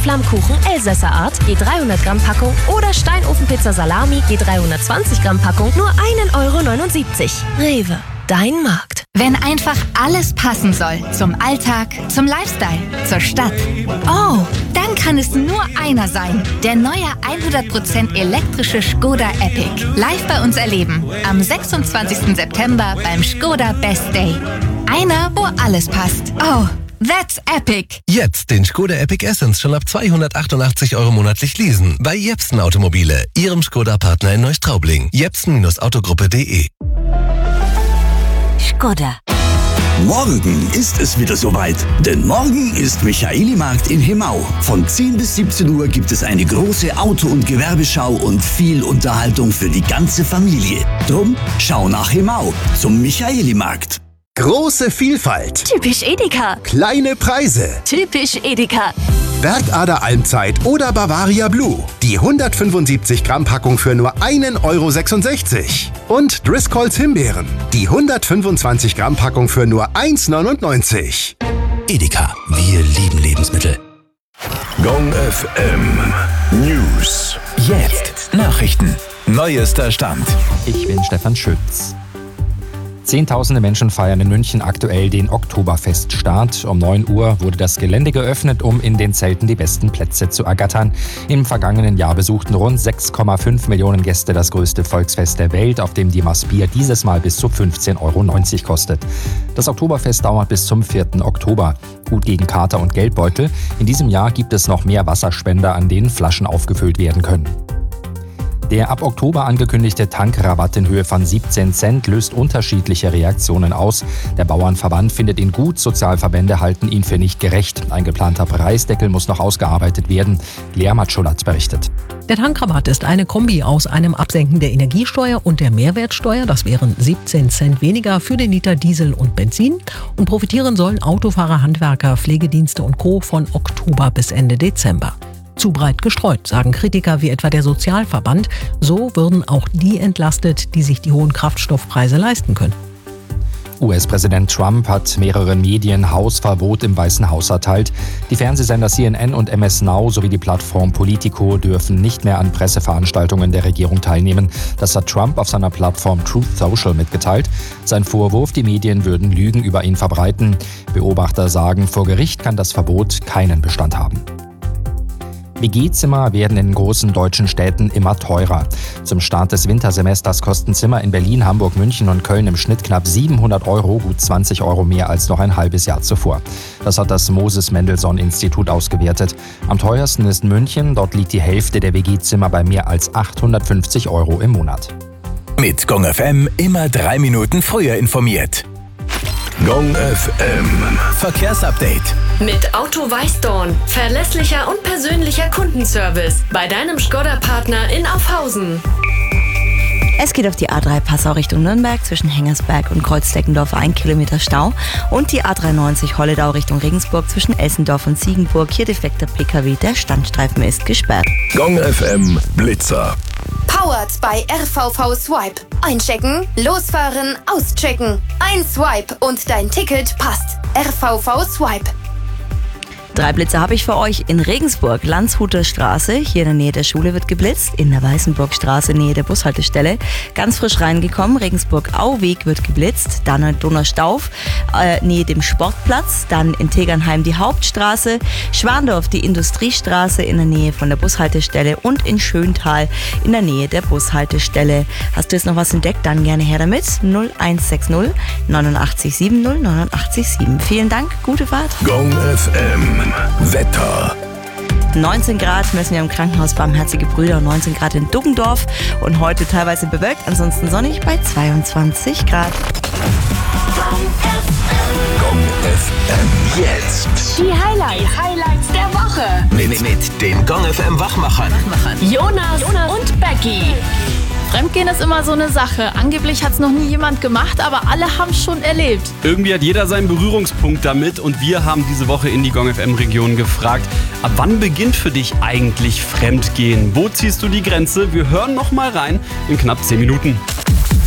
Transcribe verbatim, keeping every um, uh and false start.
Flammkuchen Elsässer Art, je dreihundert Gramm Packung oder Steinofenpizza Salami, je dreihundertzwanzig Gramm Packung, nur ein Euro neunundsiebzig. Rewe, dein Markt. Wenn einfach alles passen soll. Zum Alltag, zum Lifestyle, zur Stadt. Oh, dann kann es nur einer sein. Der neue hundert Prozent elektrische Skoda Epic. Live bei uns erleben. Am sechsundzwanzigsten September beim Skoda Best Day. Einer, wo alles passt. Oh, that's epic. Jetzt den Skoda Epic Essence schon ab zweihundertachtundachtzig Euro monatlich leasen. Bei Jepsen Automobile, Ihrem Skoda-Partner in Neustraubling. jepsen Autogruppe punkt de. Skoda. Morgen ist es wieder soweit, denn morgen ist Michaelimarkt in Hemau. Von zehn bis siebzehn Uhr gibt es eine große Auto- und Gewerbeschau und viel Unterhaltung für die ganze Familie. Drum schau nach Hemau zum Michaelimarkt. Große Vielfalt. Typisch Edeka. Kleine Preise. Typisch Edeka. Bergader Almzeit oder Bavaria Blue. Die hundertfünfundsiebzig Gramm Packung für nur ein Euro sechsundsechzig. Und Driscolls Himbeeren. Die hundertfünfundzwanzig Gramm Packung für nur eins neunundneunzig. Edeka, wir lieben Lebensmittel. Gong F M News. Jetzt Nachrichten. Neuester Stand. Ich bin Stefan Schütz. Zehntausende Menschen feiern in München aktuell den Oktoberfeststart. Um neun Uhr wurde das Gelände geöffnet, um in den Zelten die besten Plätze zu ergattern. Im vergangenen Jahr besuchten rund sechs Komma fünf Millionen Gäste das größte Volksfest der Welt, auf dem die Maß Bier dieses Mal bis zu fünfzehn Euro neunzig kostet. Das Oktoberfest dauert bis zum vierten Oktober. Gut gegen Kater und Geldbeutel. In diesem Jahr gibt es noch mehr Wasserspender, an denen Flaschen aufgefüllt werden können. Der ab Oktober angekündigte Tankrabatt in Höhe von siebzehn Cent löst unterschiedliche Reaktionen aus. Der Bauernverband findet ihn gut, Sozialverbände halten ihn für nicht gerecht. Ein geplanter Preisdeckel muss noch ausgearbeitet werden. Lea Matscholatz berichtet. Der Tankrabatt ist eine Kombi aus einem Absenken der Energiesteuer und der Mehrwertsteuer. Das wären siebzehn Cent weniger für den Liter Diesel und Benzin. Und profitieren sollen Autofahrer, Handwerker, Pflegedienste und Co. von Oktober bis Ende Dezember. Zu breit gestreut, sagen Kritiker wie etwa der Sozialverband. So würden auch die entlastet, die sich die hohen Kraftstoffpreise leisten können. U S-Präsident Trump hat mehreren Medien Hausverbot im Weißen Haus erteilt. Die Fernsehsender C N N und M S Now sowie die Plattform Politico dürfen nicht mehr an Presseveranstaltungen der Regierung teilnehmen. Das hat Trump auf seiner Plattform Truth Social mitgeteilt. Sein Vorwurf, die Medien würden Lügen über ihn verbreiten. Beobachter sagen, vor Gericht kann das Verbot keinen Bestand haben. W G-Zimmer werden in großen deutschen Städten immer teurer. Zum Start des Wintersemesters kosten Zimmer in Berlin, Hamburg, München und Köln im Schnitt knapp siebenhundert Euro, gut zwanzig Euro mehr als noch ein halbes Jahr zuvor. Das hat das Moses-Mendelssohn-Institut ausgewertet. Am teuersten ist München, dort liegt die Hälfte der W G-Zimmer bei mehr als achthundertfünfzig Euro im Monat. Mit Gong F M immer drei Minuten früher informiert. Gong F M Verkehrsupdate. Mit Auto Weißdorn. Verlässlicher und persönlicher Kundenservice. Bei deinem Skoda-Partner in Aufhausen. Es geht auf die A drei Passau Richtung Nürnberg zwischen Hengersberg und Kreuzdeckendorf ein Kilometer Stau und die A dreiundneunzig Holledau Richtung Regensburg zwischen Elsendorf und Ziegenburg. Hier defekter P K W, der Standstreifen ist gesperrt. Gong F M Blitzer. Powered bei R V V Swipe. Einchecken, losfahren, auschecken. Ein Swipe und dein Ticket passt. R V V Swipe. Drei Blitze habe ich für euch in Regensburg. Landshuter Straße, hier in der Nähe der Schule wird geblitzt. In der Weißenburgstraße, Nähe der Bushaltestelle. Ganz frisch reingekommen, Regensburg-Auweg wird geblitzt. Dann Donaustauf, äh, Nähe dem Sportplatz. Dann in Tegernheim die Hauptstraße. Schwandorf die Industriestraße in der Nähe von der Bushaltestelle. Und in Schöntal in der Nähe der Bushaltestelle. Hast du jetzt noch was entdeckt? Dann gerne her damit. null eins sechs null neunundachtzig sieben null neunundachtzig sieben. Vielen Dank, gute Fahrt. Gong F M Wetter. neunzehn Grad messen wir im Krankenhaus Barmherzige Brüder und neunzehn Grad in Duggendorf. Und heute teilweise bewölkt, ansonsten sonnig bei zweiundzwanzig Grad. Gong F M. Jetzt. Die Highlights. Die Highlights der Woche. Mit, mit den Gong F M Wachmachern. Jonas, Jonas und Becky. Fremdgehen ist immer so eine Sache. Angeblich hat es noch nie jemand gemacht, aber alle haben es schon erlebt. Irgendwie hat jeder seinen Berührungspunkt damit und wir haben diese Woche in die Gong F M-Region gefragt, ab wann beginnt für dich eigentlich Fremdgehen? Wo ziehst du die Grenze? Wir hören noch mal rein in knapp zehn Minuten.